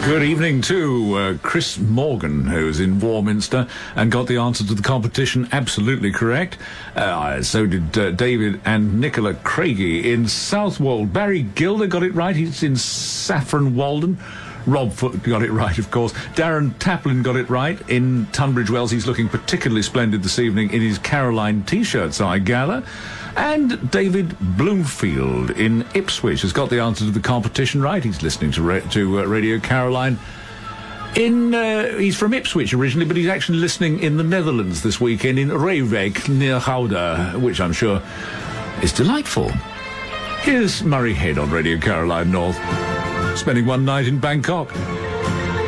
Good evening to Chris Morgan, who's in Warminster and got the answer to the competition absolutely correct. So did David and Nicola Craigie in Southwold. Barry Gilder got it right. He's in Saffron Walden. Rob Foote got it right, of course. Darren Taplin got it right in Tunbridge Wells. He's looking particularly splendid this evening in his Caroline T-shirts eye gala. And David Bloomfield in Ipswich has got the answer to the competition right. He's listening to Radio Caroline. He's from Ipswich originally, but he's actually listening in the Netherlands this weekend in Reewijk near Gouda, which I'm sure is delightful. Here's Murray Head on Radio Caroline North, spending one night in Bangkok.